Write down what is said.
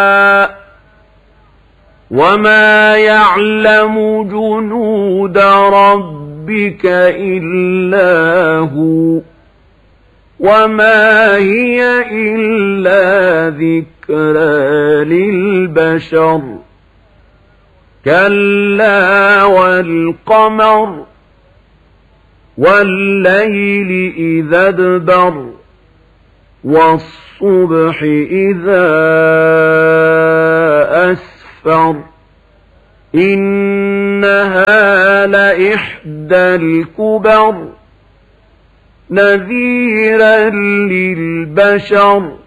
وما يعلم جنود ربك إلا هو وما هي إلا ذكرى للبشر كلا والقمر والليل إذا ادبر والصبح إذا أسفر إنها لإحدى الكبر نذيرا للبشر